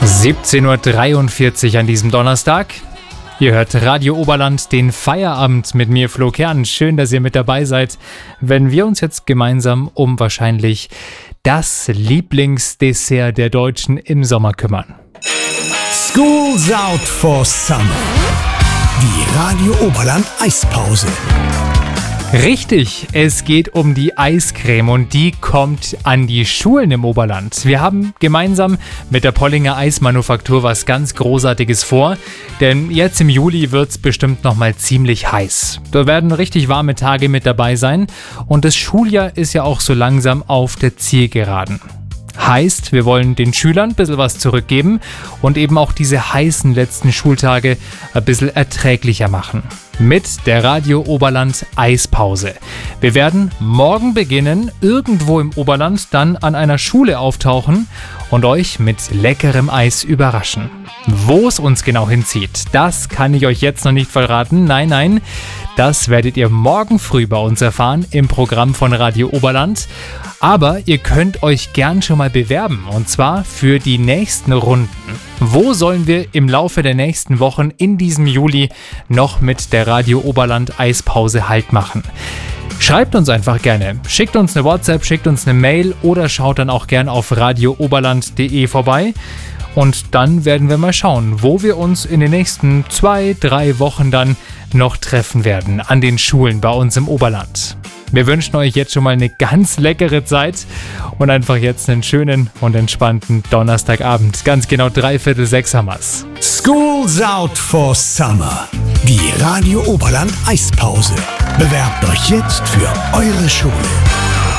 17:43 Uhr an diesem Donnerstag. Ihr hört Radio Oberland, den Feierabend mit mir, Flo Kern. Schön, dass ihr mit dabei seid, wenn wir uns jetzt gemeinsam um wahrscheinlich das Lieblingsdessert der Deutschen im Sommer kümmern. School's out for summer. Die Radio Oberland Eispause. Richtig, es geht um die Eiscreme und die kommt an die Schulen im Oberland. Wir haben gemeinsam mit der Pollinger Eismanufaktur was ganz Großartiges vor, denn jetzt im Juli wird es bestimmt nochmal ziemlich heiß. Da werden richtig warme Tage mit dabei sein und das Schuljahr ist ja auch so langsam auf der Zielgeraden. Heißt, wir wollen den Schülern ein bisschen was zurückgeben und eben auch diese heißen letzten Schultage ein bisschen erträglicher machen. Mit der Radio Oberland Eispause. Wir werden morgen beginnen, irgendwo im Oberland dann an einer Schule auftauchen und euch mit leckerem Eis überraschen. Wo es uns genau hinzieht, das kann ich euch jetzt noch nicht verraten. Nein, das werdet ihr morgen früh bei uns erfahren im Programm von Radio Oberland. Aber ihr könnt euch gern schon mal bewerben und zwar für die nächsten Runden. Wo sollen wir im Laufe der nächsten Wochen in diesem Juli noch mit der Radio Oberland Eispause Halt machen? Schreibt uns einfach gerne. Schickt uns eine WhatsApp, schickt uns eine Mail oder schaut dann auch gern auf radiooberland.de vorbei. Und dann werden wir mal schauen, wo wir uns in den nächsten 2-3 Wochen dann noch treffen werden an den Schulen bei uns im Oberland. Wir wünschen euch jetzt schon mal eine ganz leckere Zeit und einfach jetzt einen schönen und entspannten Donnerstagabend. Ganz genau 5:45 haben wir's. School's out for summer. Die Radio Oberland Eispause. Bewerbt euch jetzt für eure Schule.